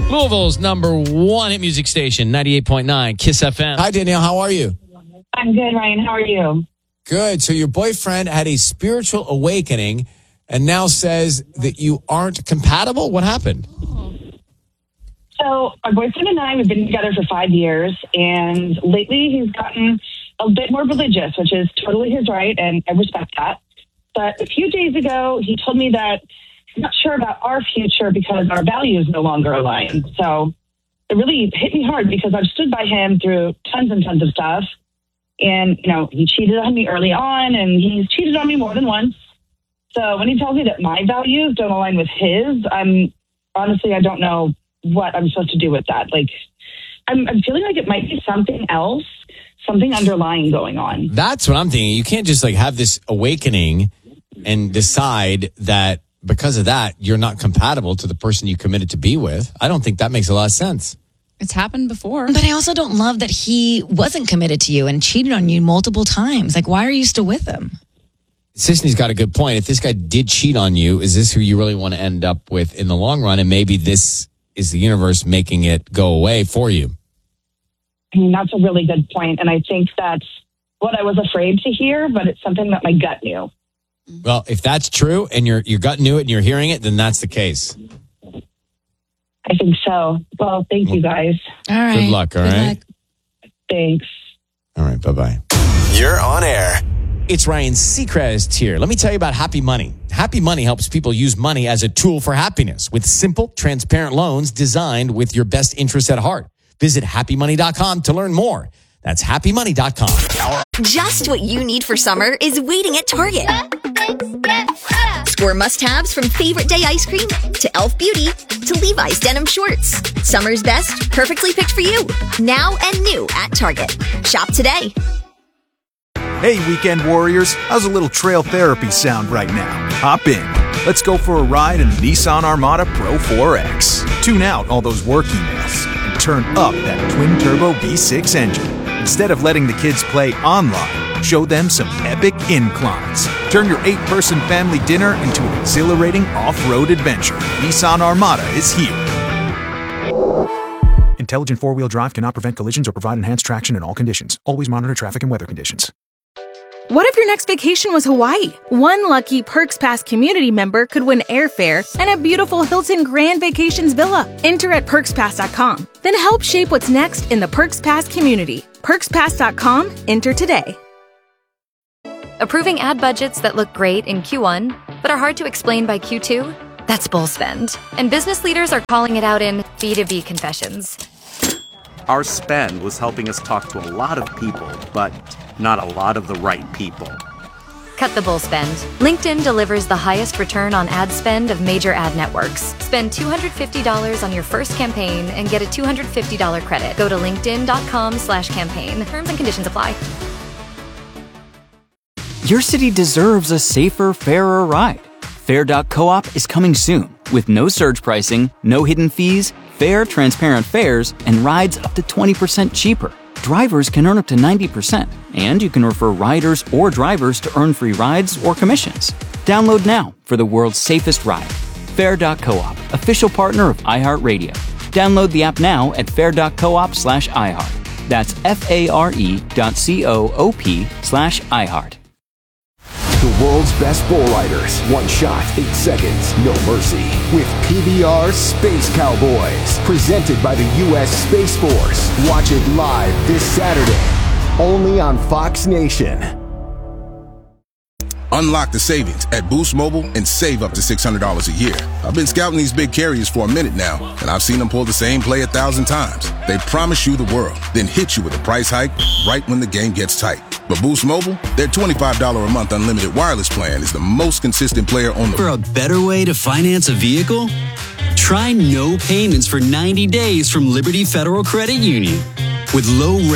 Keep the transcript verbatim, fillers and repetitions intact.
Louisville's number one hit music station, ninety-eight point nine Kiss F M. Hi, Danielle. How are you? I'm good, Ryan. How are you? Good. So your boyfriend had a spiritual awakening and now says that you aren't compatible. What happened? So my boyfriend and I, we've been together for five years, and lately he's gotten a bit more religious, which is totally his right, and I respect that. But a few days ago, he told me that he's not sure about our future because our values no longer align. So it really hit me hard because I've stood by him through tons and tons of stuff. And, you know, he cheated on me early on, and he's cheated on me more than once. So when he tells me that my values don't align with his, I'm honestly, I don't know what I'm supposed to do with that. Like, I'm, I'm feeling like it might be something else, something underlying going on. That's what I'm thinking. You can't just like have this awakening and decide that because of that, you're not compatible to the person you committed to be with. I don't think that makes a lot of sense. It's happened before. But I also don't love that he wasn't committed to you and cheated on you multiple times. Like, why are you still with him? Sisney's got a good point. If this guy did cheat on you, is this who you really want to end up with in the long run? And maybe this is the universe making it go away for you. I mean, that's a really good point. And I think that's what I was afraid to hear, but it's something that my gut knew. Well, if that's true and your your gut knew it and you're hearing it, then that's the case. I think so. Well, thank you guys. All right. Good luck, all Good right? luck. Thanks. All right, bye-bye. You're on air. It's Ryan Seacrest here. Let me tell you about Happy Money. Happy Money helps people use money as a tool for happiness with simple, transparent loans designed with your best interests at heart. Visit happy money dot com to learn more. That's happy money dot com. Just what you need for summer is waiting at Target. Score must-haves from Favorite Day ice cream to e l f Beauty to Levi's denim shorts. Summer's best, perfectly picked for you. Now and new at Target. Shop today. Hey, weekend warriors, how's a little trail therapy sound right now? Hop in. Let's go for a ride in the Nissan Armada Pro four X. Tune out all those work emails and turn up that twin-turbo V six engine. Instead of letting the kids play online, show them some epic inclines. Turn your eight-person family dinner into an exhilarating off-road adventure. Nissan Armada is here. Intelligent four-wheel drive cannot prevent collisions or provide enhanced traction in all conditions. Always monitor traffic and weather conditions. What if your next vacation was Hawaii? One lucky Perks Pass community member could win airfare and a beautiful Hilton Grand Vacations villa. Enter at perks pass dot com. Then help shape what's next in the Perks Pass community. perks pass dot com. Enter today. Approving ad budgets that look great in Q one, but are hard to explain by Q two? That's bull spend. And business leaders are calling it out in B two B confessions. Our spend was helping us talk to a lot of people, but not a lot of the right people. Cut the bull spend. LinkedIn delivers the highest return on ad spend of major ad networks. Spend two hundred fifty dollars on your first campaign and get a two hundred fifty dollars credit. Go to linkedin.com slash campaign. Terms and conditions apply. Your city deserves a safer, fairer ride. Fair dot coop is coming soon with no surge pricing, no hidden fees, fair, transparent fares, and rides up to twenty percent cheaper. Drivers can earn up to ninety percent, and you can refer riders or drivers to earn free rides or commissions. Download now for the world's safest ride. Fair dot coop, official partner of iHeartRadio. Download the app now at fair dot coop slash iHeart. That's F-A-R-E dot C-O-O-P slash iHeart. The world's best bull riders. One shot, eight seconds, no mercy. With P B R Space Cowboys. Presented by the U S Space Force. Watch it live this Saturday. Only on Fox Nation. Unlock the savings at Boost Mobile and save up to six hundred dollars a year. I've been scouting these big carriers for a minute now, and I've seen them pull the same play a thousand times. They promise you the world, then hit you with a price hike right when the game gets tight. But Boost Mobile, their twenty-five dollars a month unlimited wireless plan is the most consistent player on the... For a better way to finance a vehicle? Try no payments for ninety days from Liberty Federal Credit Union. With low rates